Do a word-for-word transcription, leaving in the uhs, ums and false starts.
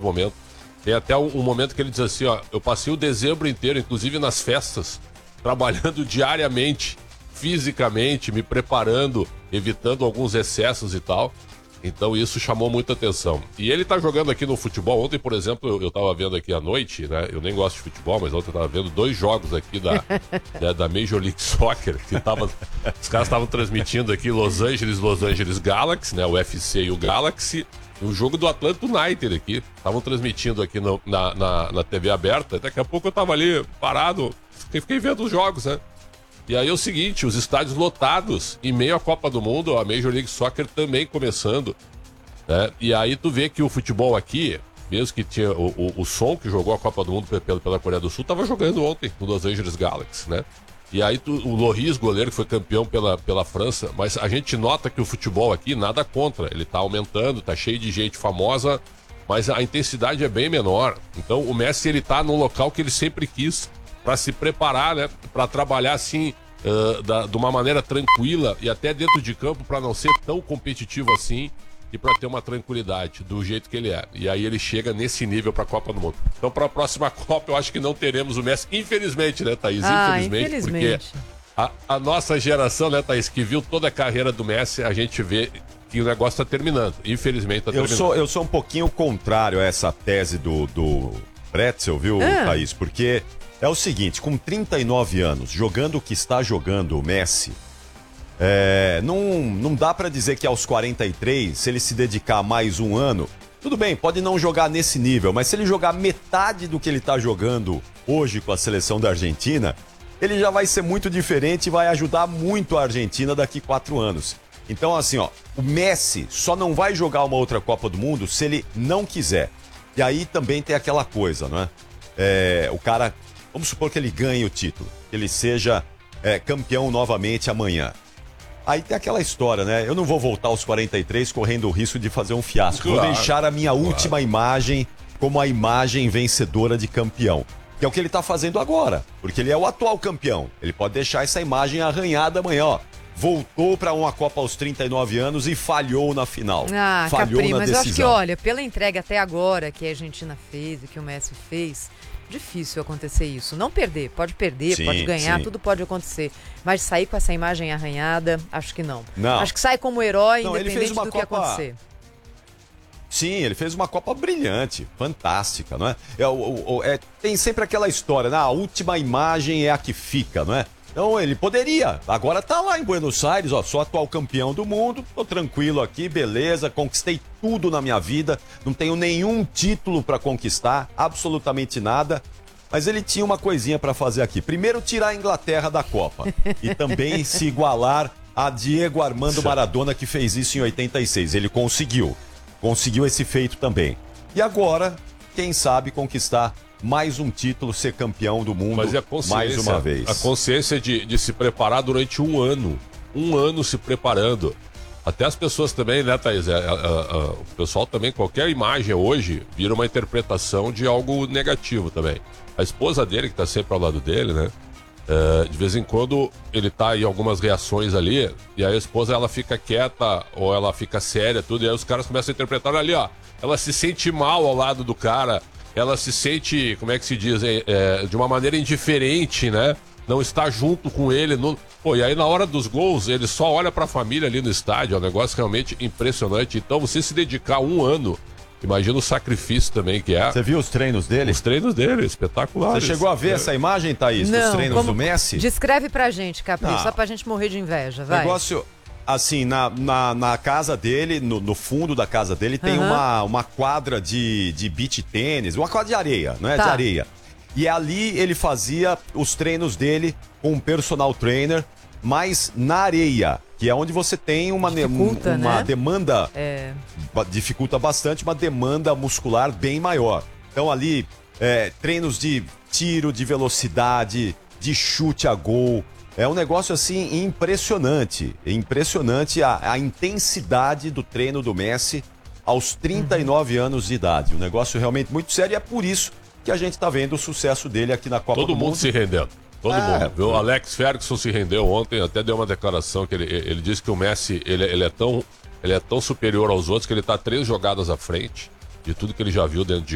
momento. Tem até um, um momento que ele diz assim, ó, eu passei o dezembro inteiro, inclusive nas festas, trabalhando diariamente, fisicamente, me preparando, evitando alguns excessos e tal. Então isso chamou muita atenção. E ele tá jogando aqui no futebol. Ontem, por exemplo, eu, eu tava vendo aqui à noite, né? Eu nem gosto de futebol, mas ontem eu tava vendo dois jogos aqui da, né, da Major League Soccer, que tava, os caras estavam transmitindo aqui Los Angeles, Los Angeles Galaxy, né? O U F C e o Galaxy. E o jogo do Atlanta United aqui. Estavam transmitindo aqui no, na, na, na T V aberta. Daqui a pouco eu tava ali parado, fiquei, fiquei vendo os jogos, né? E aí é o seguinte, os estádios lotados, em meio à Copa do Mundo, a Major League Soccer também começando, né? E aí tu vê que o futebol aqui, mesmo que tinha o, o, o Som, que jogou a Copa do Mundo pela, pela Coreia do Sul, tava jogando ontem no Los Angeles Galaxy, né? E aí tu, o Loris, goleiro, que foi campeão pela, pela França, mas a gente nota que o futebol aqui, nada contra, ele tá aumentando, tá cheio de gente famosa, mas a intensidade é bem menor. Então o Messi, ele tá num local que ele sempre quis, para se preparar, né, para trabalhar assim, uh, da, de uma maneira tranquila e até dentro de campo para não ser tão competitivo assim e para ter uma tranquilidade do jeito que ele é. E aí ele chega nesse nível para a Copa do Mundo. Então para a próxima Copa eu acho que não teremos o Messi, infelizmente, né, Thaís? Ah, infelizmente, infelizmente. porque a, a nossa geração, né, Thaís, que viu toda a carreira do Messi, a gente vê que o negócio está terminando. Infelizmente está terminando. Eu sou, eu sou um pouquinho contrário a essa tese do, do Pretzel, viu, Ah. Thaís? Porque é o seguinte, com trinta e nove anos, jogando o que está jogando o Messi, é, não, não dá pra dizer que aos quarenta e três, se ele se dedicar mais um ano, tudo bem, pode não jogar nesse nível, mas se ele jogar metade do que ele tá jogando hoje com a seleção da Argentina, ele já vai ser muito diferente e vai ajudar muito a Argentina daqui quatro anos. Então, assim, ó, o Messi só não vai jogar uma outra Copa do Mundo se ele não quiser. E aí também tem aquela coisa, né? É, o cara... Vamos supor que ele ganhe o título, que ele seja é, campeão novamente amanhã. Aí tem aquela história, né? Eu não vou voltar aos quarenta e três correndo o risco de fazer um fiasco. Claro, vou deixar a minha claro. última imagem como a imagem vencedora de campeão. Que é o que ele tá fazendo agora, porque ele é o atual campeão. Ele pode deixar essa imagem arranhada amanhã, ó. Voltou para uma Copa aos trinta e nove anos e falhou na final. Ah, falhou Capri, na mas decisão. eu acho que, olha, pela entrega até agora que a Argentina fez e que o Messi fez, difícil acontecer isso. Não perder, pode perder, Sim, pode ganhar, sim. tudo pode acontecer. Mas sair com essa imagem arranhada, acho que não. Não. Acho que sai como herói, Não, ele independente fez uma do que Copa- acontecer. Sim, ele fez uma Copa brilhante, fantástica, não é? É, o, o- o- é tem sempre aquela história, né? A última imagem é a que fica, não é? Então ele poderia, agora tá lá em Buenos Aires, ó, sou atual campeão do mundo, tô tranquilo aqui, beleza, conquistei tudo na minha vida, não tenho nenhum título pra conquistar, absolutamente nada. Mas ele tinha uma coisinha pra fazer aqui. Primeiro, tirar a Inglaterra da Copa e também se igualar a Diego Armando Maradona, que fez isso em oitenta e seis. Ele conseguiu. Conseguiu esse feito também. E agora, quem sabe conquistar mais um título, ser campeão do mundo Mas e a consciência, mais uma vez. a consciência de, de se preparar durante um ano. Um ano se preparando. Até as pessoas também, né, Thaís? É, é, é, o pessoal também, qualquer imagem hoje, vira uma interpretação de algo negativo também. A esposa dele, que tá sempre ao lado dele, né? É, de vez em quando ele tá em algumas reações ali, e aí a esposa ela fica quieta ou ela fica séria, tudo, e aí os caras começam a interpretar ali, ó. Ela se sente mal ao lado do cara, ela se sente, como é que se diz, é, é, de uma maneira indiferente, né? Não está junto com ele. No... Pô, e aí na hora dos gols, ele só olha pra família ali no estádio, é um negócio realmente impressionante. Então você se dedicar um ano, imagina o sacrifício também que é. Você viu os treinos dele? Os treinos dele, espetaculares. Você chegou a ver É. essa imagem, Thaís, dos Não, treinos como- do Messi? Descreve pra gente, Capri, Não. só pra gente morrer de inveja, vai. Negócio, assim, na, na, na casa dele, no, no fundo da casa dele, tem Aham. uma, uma quadra de, de beach tênis, uma quadra de areia, não é? Tá. De areia. E ali ele fazia os treinos dele com um personal trainer, mas na areia, que é onde você tem uma, ne- Dificulta, uma né? demanda, É, ba- dificulta bastante, uma demanda muscular bem maior. Então ali, é, treinos de tiro, de velocidade, de chute a gol. É um negócio assim impressionante. É impressionante a, a intensidade do treino do Messi aos trinta e nove anos de idade. Um negócio realmente muito sério e é por isso que a gente está vendo o sucesso dele aqui na Copa Todo do mundo Mundo. se rendendo. Todo É, mundo. Viu? O Alex Ferguson se rendeu ontem, até deu uma declaração que ele, ele disse que o Messi ele, ele, é tão, ele é tão superior aos outros que ele está três jogadas à frente de tudo que ele já viu dentro de